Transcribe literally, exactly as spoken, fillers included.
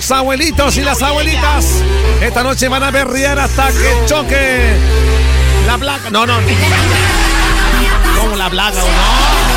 Los abuelitos y las abuelitas esta noche van a berrear hasta que choque la placa. No, no, no. ¿Cómo la placa o no?